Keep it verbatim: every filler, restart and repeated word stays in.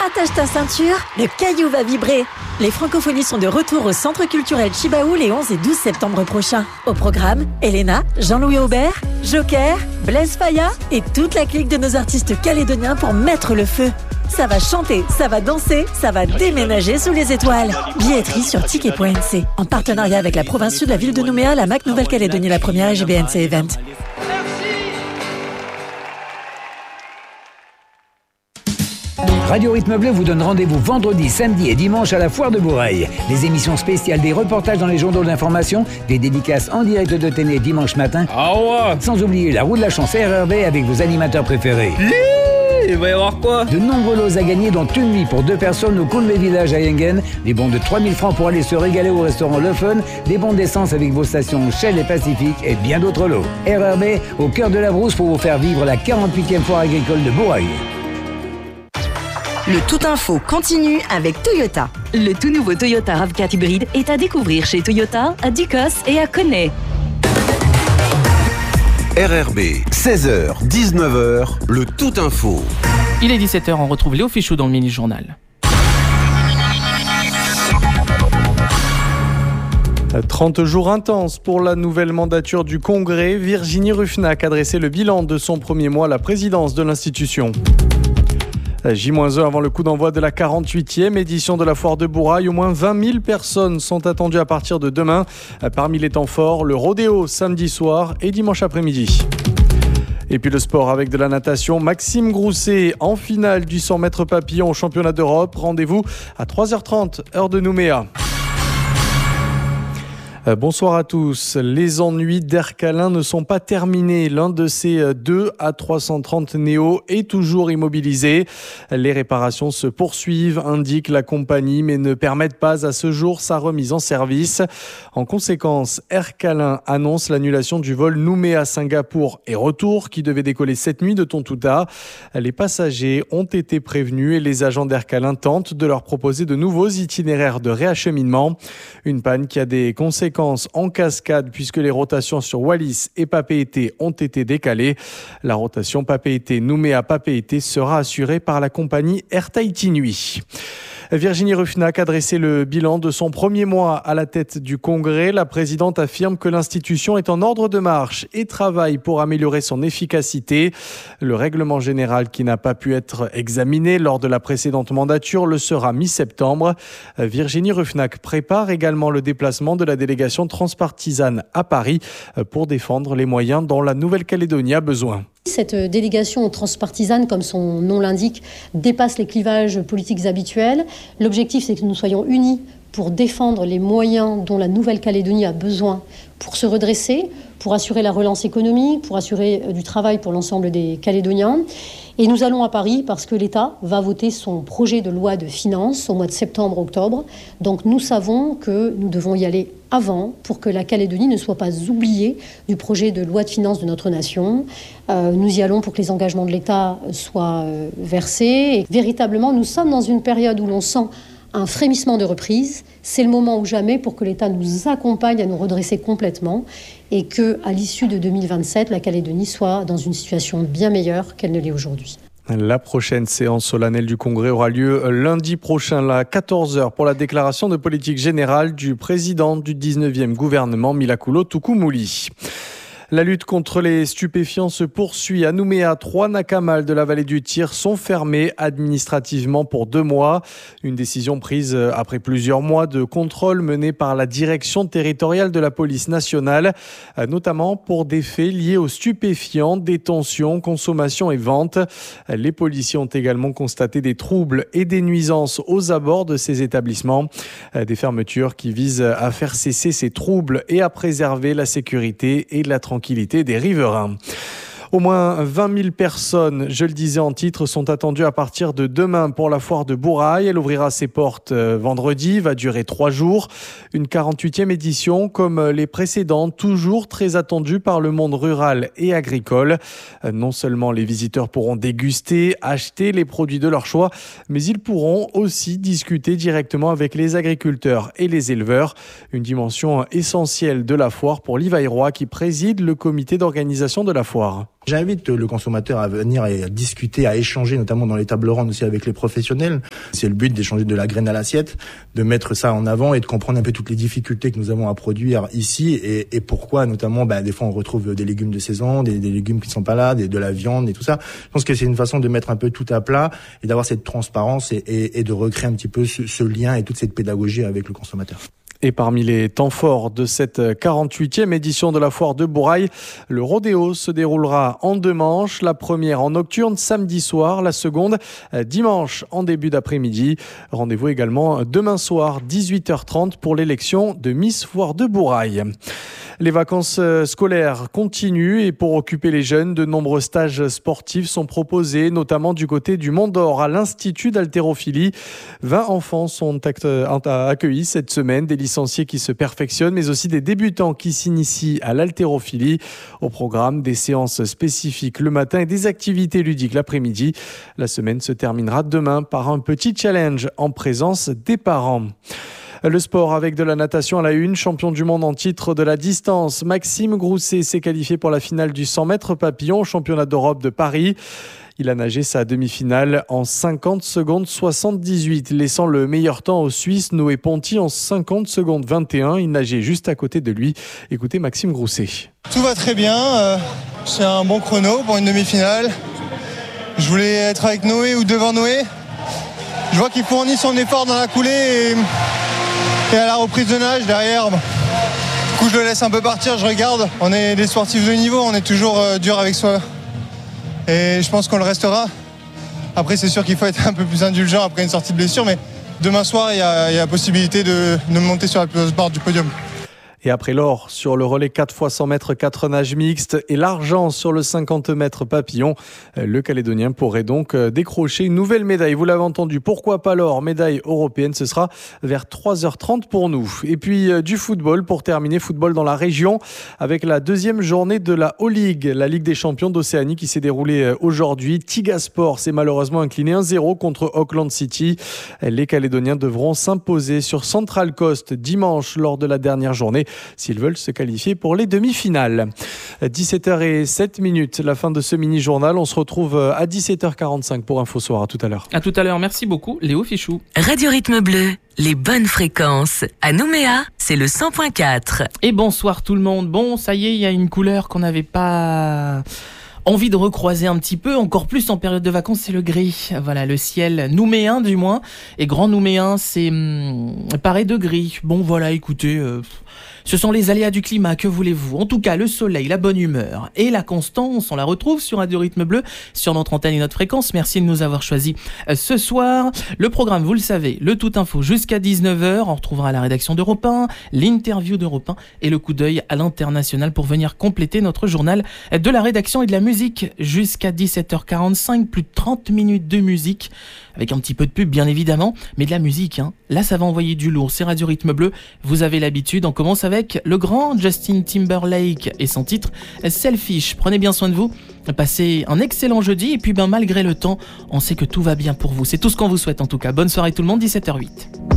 Attache ta ceinture, le caillou va vibrer. Les francophonies sont de retour au Centre culturel Chibaou les onze et douze septembre prochains. Au programme, Elena, Jean-Louis Aubert, Joker, Blaise Faya et toute la clique de nos artistes calédoniens pour mettre le feu. Ça va chanter, ça va danser, ça va déménager sous les étoiles. Billetterie sur ticket point n c. En partenariat avec la province sud, la ville de Nouméa, la M A C Nouvelle-Calédonie la première et G B N C Event. Radio Rythme Bleu vous donne rendez-vous vendredi, samedi et dimanche à la Foire de Bourail. Des émissions spéciales, des reportages dans les journaux d'information, des dédicaces en direct de Téné dimanche matin. Ah ouais. Sans oublier la roue de la chance R R B avec vos animateurs préférés. Il va y avoir quoi? De nombreux lots à gagner, dont une nuit pour deux personnes au Kounwe Village à Yengen, des bons de trois mille francs pour aller se régaler au restaurant Le Fun, des bons d'essence avec vos stations Shell et Pacifique et bien d'autres lots. R R B, au cœur de la brousse pour vous faire vivre la quarante-huitième foire agricole de Bourail. Le Tout Info continue avec Toyota. Le tout nouveau Toyota RAV quatre hybride est à découvrir chez Toyota, à Ducos et à Koné. R R B, seize heures, dix-neuf heures, le Tout Info. Il est dix-sept heures, on retrouve Léo Fichou dans le mini-journal. trente jours intenses pour la nouvelle mandature du Congrès. Virginie Ruffnac a dressé le bilan de son premier mois à la présidence de l'institution. J un avant le coup d'envoi de la quarante-huitième édition de la Foire de Bourail. Au moins vingt mille personnes sont attendues à partir de demain. Parmi les temps forts, le rodéo samedi soir et dimanche après-midi. Et puis le sport avec de la natation. Maxime Grousset en finale du cent mètres papillon au championnat d'Europe. Rendez-vous à trois heures trente, heure de Nouméa. Euh, bonsoir à tous. Les ennuis d'Aircalin ne sont pas terminés. L'un de ces deux A trois cent trente Neo est toujours immobilisé. Les réparations se poursuivent, indique la compagnie, mais ne permettent pas à ce jour sa remise en service. En conséquence, Aircalin annonce l'annulation du vol Nouméa-Singapour et retour qui devait décoller cette nuit de Tontouta. Les passagers ont été prévenus et les agents d'Aircalin tentent de leur proposer de nouveaux itinéraires de réacheminement. Une panne qui a des conséquences en cascade puisque les rotations sur Wallis et Papeete ont été décalées. La rotation Papeete-Nouméa-Papeete sera assurée par la compagnie Air Tahiti Nuit. Virginie Ruffnac a dressé le bilan de son premier mois à la tête du Congrès. La présidente affirme que l'institution est en ordre de marche et travaille pour améliorer son efficacité. Le règlement général qui n'a pas pu être examiné lors de la précédente mandature le sera mi-septembre. Virginie Ruffnac prépare également le déplacement de la délégation transpartisane à Paris pour défendre les moyens dont la Nouvelle-Calédonie a besoin. Cette délégation transpartisane, comme son nom l'indique, dépasse les clivages politiques habituels. L'objectif, c'est que nous soyons unis pour défendre les moyens dont la Nouvelle-Calédonie a besoin pour se redresser, pour assurer la relance économique, pour assurer du travail pour l'ensemble des Calédoniens. Et nous allons à Paris parce que l'État va voter son projet de loi de finances au mois de septembre-octobre. Donc nous savons que nous devons y aller avant pour que la Calédonie ne soit pas oubliée du projet de loi de finances de notre nation. Euh, nous y allons pour que les engagements de l'État soient euh, versés. Et véritablement, nous sommes dans une période où l'on sent un frémissement de reprise. C'est le moment ou jamais pour que l'État nous accompagne à nous redresser complètement et qu'à l'issue de deux mille vingt-sept, la Calédonie soit dans une situation bien meilleure qu'elle ne l'est aujourd'hui. La prochaine séance solennelle du Congrès aura lieu lundi prochain à quatorze heures pour la déclaration de politique générale du président du dix-neuvième gouvernement, Milakulo Tukumuli. La lutte contre les stupéfiants se poursuit. À Nouméa, trois nakamal de la vallée du Tyr sont fermés administrativement pour deux mois. Une décision prise après plusieurs mois de contrôle menés par la direction territoriale de la police nationale, notamment pour des faits liés aux stupéfiants, détention, consommation et vente. Les policiers ont également constaté des troubles et des nuisances aux abords de ces établissements. Des fermetures qui visent à faire cesser ces troubles et à préserver la sécurité et la tranquillité des riverains. Au moins vingt mille personnes, je le disais en titre, sont attendues à partir de demain pour la Foire de Bourail. Elle ouvrira ses portes vendredi, va durer trois jours. Une quarante-huitième édition comme les précédentes, toujours très attendue par le monde rural et agricole. Non seulement les visiteurs pourront déguster, acheter les produits de leur choix, mais ils pourront aussi discuter directement avec les agriculteurs et les éleveurs. Une dimension essentielle de la foire pour Livaïroy qui préside le comité d'organisation de la foire. J'invite le consommateur à venir et à discuter, à échanger, notamment dans les tables rondes aussi avec les professionnels. C'est le but d'échanger de la graine à l'assiette, de mettre ça en avant et de comprendre un peu toutes les difficultés que nous avons à produire ici et, et pourquoi, notamment, bah, des fois on retrouve des légumes de saison, des, des légumes qui ne sont pas là, des, de la viande et tout ça. Je pense que c'est une façon de mettre un peu tout à plat et d'avoir cette transparence et, et, et de recréer un petit peu ce, ce lien et toute cette pédagogie avec le consommateur. Et parmi les temps forts de cette quarante-huitième édition de la foire de Bourail, le rodéo se déroulera en deux manches. La première en nocturne samedi soir, la seconde dimanche en début d'après-midi. Rendez-vous également demain soir dix-huit heures trente pour l'élection de Miss Foire de Bourail. Les vacances scolaires continuent et pour occuper les jeunes, de nombreux stages sportifs sont proposés, notamment du côté du Mont d'Or à l'Institut d'haltérophilie. vingt enfants sont accueillis cette semaine, des licenciés qui se perfectionnent, mais aussi des débutants qui s'initient à l'haltérophilie. Au programme, des séances spécifiques le matin et des activités ludiques l'après-midi. La semaine se terminera demain par un petit challenge en présence des parents. Le sport avec de la natation à la une, champion du monde en titre de la distance. Maxime Grousset s'est qualifié pour la finale du cent mètres papillon au championnat d'Europe de Paris. Il a nagé sa demi-finale en cinquante secondes soixante-dix-huit, laissant le meilleur temps au Suisse Noé Ponty en cinquante secondes vingt et un. Il nageait juste à côté de lui. Écoutez Maxime Grousset. Tout va très bien. Euh, c'est un bon chrono pour une demi-finale. Je voulais être avec Noé ou devant Noé. Je vois qu'il fournit son effort dans la coulée et... Et à la reprise de nage, derrière, du coup je le laisse un peu partir, je regarde. On est des sportifs de niveau, on est toujours euh, dur avec soi. Et je pense qu'on le restera. Après c'est sûr qu'il faut être un peu plus indulgent après une sortie de blessure, mais demain soir il y a, il y a possibilité de, de monter sur la plus barre du podium. Et après l'or sur le relais quatre fois cent mètres, quatre nages mixtes et l'argent sur le cinquante mètres papillon, le Calédonien pourrait donc décrocher une nouvelle médaille. Vous l'avez entendu, pourquoi pas l'or, médaille européenne, ce sera vers trois heures trente pour nous. Et puis du football, pour terminer, football dans la région avec la deuxième journée de la O-League, la Ligue des champions d'Océanie qui s'est déroulée aujourd'hui. Tigasport s'est malheureusement incliné un zéro contre Auckland City. Les Calédoniens devront s'imposer sur Central Coast dimanche lors de la dernière journée s'ils veulent se qualifier pour les demi-finales. dix-sept heures sept minutes, la fin de ce mini-journal. On se retrouve à dix-sept heures quarante-cinq pour Info Soir. À tout à l'heure. À tout à l'heure. Merci beaucoup, Léo Fichou. Radio Rythme Bleu, les bonnes fréquences. À Nouméa, c'est le cent point quatre. Et bonsoir tout le monde. Bon, ça y est, il y a une couleur qu'on n'avait pas... envie de recroiser un petit peu, encore plus en période de vacances, c'est le gris. Voilà, le ciel nouméen du moins. Et grand nouméen, c'est hum, pareil de gris. Bon voilà, écoutez, euh, ce sont les aléas du climat, que voulez-vous. En tout cas, le soleil, la bonne humeur et la constance, on la retrouve sur Radio Rythme Bleu, sur notre antenne et notre fréquence. Merci de nous avoir choisis euh, ce soir. Le programme, vous le savez, le Tout Info jusqu'à dix-neuf heures. On retrouvera la rédaction d'Europe un, l'interview d'Europe un et le coup d'œil à l'international pour venir compléter notre journal de la rédaction et de la musique jusqu'à dix-sept heures quarante-cinq. Plus de trente minutes de musique avec un petit peu de pub bien évidemment, mais de la musique, hein. Là ça va envoyer du lourd, c'est Radio Rythme Bleu, vous avez l'habitude. On commence avec le grand Justin Timberlake et son titre Selfish. Prenez bien soin de vous, passez un excellent jeudi et puis ben malgré le temps, on sait que tout va bien pour vous, c'est tout ce qu'on vous souhaite en tout cas. Bonne soirée tout le monde, dix-sept heures huit.